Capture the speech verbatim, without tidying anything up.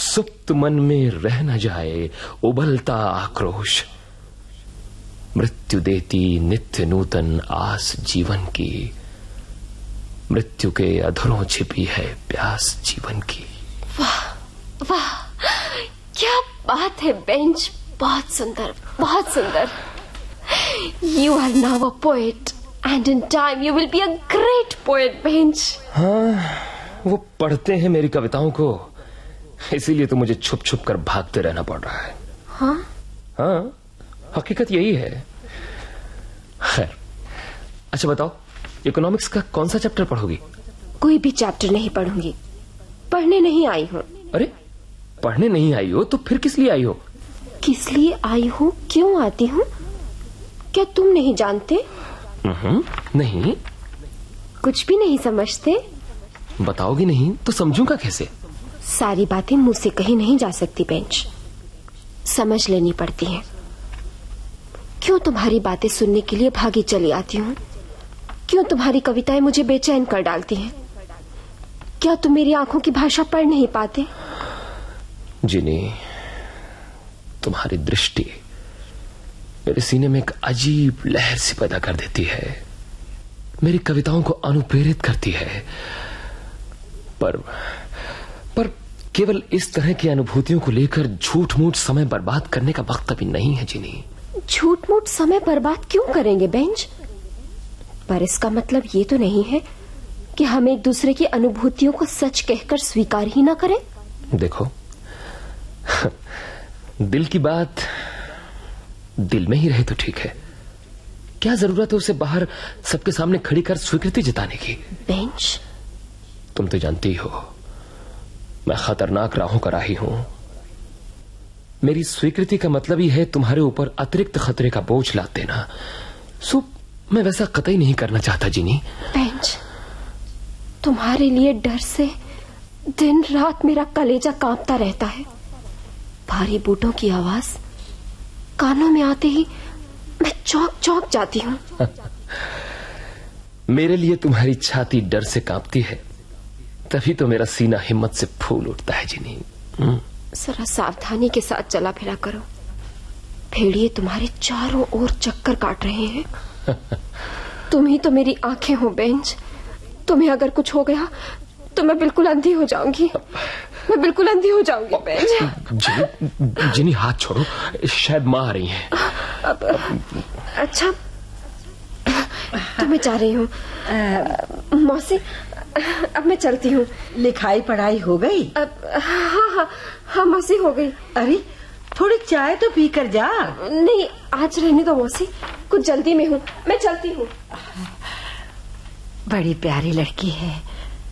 सुप्त मन में रह न जाए उबलता आक्रोश। मृत्यु देती नित्य नूतन आस जीवन की, मृत्यु के अधरों छिपी है प्यास जीवन की। वाह वाह, क्या बात है बेंच, बहुत सुंदर, बहुत सुंदर। You are now a poet and in time you will be a great poet, bench. हाँ, वो पढ़ते हैं मेरी कविताओं को, इसीलिए तो मुझे छुप छुप कर भागते रहना पड़ रहा है। हाँ हाँ, हकीकत यही है। खैर, अच्छा बताओ, इकोनॉमिक्स का कौन सा चैप्टर पढ़ोगी? कोई भी चैप्टर नहीं पढ़ूंगी, पढ़ने नहीं आई हूँ। अरे, पढ़ने नहीं आई हो तो फिर किस लिए आई हो? किस लिए आई हूँ, क्यों आती हूँ, क्या तुम नहीं जानते? नहीं। कुछ भी नहीं समझते? बताओगी नहीं तो समझूंगा कैसे? सारी बातें मुझसे कही नहीं जा सकती बेंच, समझ लेनी पड़ती हैं। क्यों तुम्हारी बातें सुनने के लिए भागी चली आती हूँ? क्यों तुम्हारी कविताएं मुझे बेचैन कर डालती हैं? क्या तुम मेरी आंखों की भाषा पढ़ नहीं पाते? जिनी, तुम्हारी दृष्टि मेरे सीने में एक अजीब लहर सी पैदा कर देती है, मेरी कविताओं को अनुप्रेरित करती है। पर पर केवल इस तरह की अनुभूतियों को लेकर झूठ मूठ समय बर्बाद करने का वक्त अभी नहीं है जिनी। झूठ मूठ समय बर्बाद क्यों करेंगे बेंच? पर इसका मतलब ये तो नहीं है कि हम एक दूसरे की अनुभूतियों को सच कहकर स्वीकार ही ना करें। देखो, दिल की बात दिल में ही रहे तो ठीक है, क्या जरूरत है उसे बाहर सबके सामने खड़ी कर स्वीकृति जताने की? बेंच, तुम तो जानती हो मैं खतरनाक राहों का राही हूं। मेरी स्वीकृति का मतलब ही है तुम्हारे ऊपर अतिरिक्त खतरे का बोझ लाद देना। सो मैं वैसा कतई नहीं करना चाहता जिनी। बेंच, तुम्हारे लिए डर से दिन रात मेरा कलेजा कांपता रहता है। भारी बूटों की आवाज कानों में आते ही मैं चौंक चौंक जाती हूँ। मेरे लिए तुम्हारी छाती डर से कांपती है, तभी तो मेरा सीना हिम्मत से फूल उठता है जिनी। जरा सावधानी के साथ चला फिरा करो, भेड़िए तुम्हारे चारों ओर चक्कर काट रहे हैं। तुम ही तो मेरी आंखें हो बेंच, तुम्हें अगर कुछ हो गया तो मैं बिल्कुल अंधी हो जाऊंगी, मैं बिल्कुल अंधी हो जाऊंगी बेंच। जिनी, जिनी हाथ छोड़ो, शायद माँ आ रही हैं। अब, अच्छा, तो मैं जा रही हूँ। मौसी, अब मैं चलती हूँ। लिखाई पढ़ाई हो गई? अब हाँ हाँ हाँ मौसी, हो गई। अरे थोड़ी चाय तो पी कर जा। नहीं, आज रहने दो मौसी, कुछ जल्दी में हूँ, मैं चलती हूँ। बड़ी प्यारी लड़की है,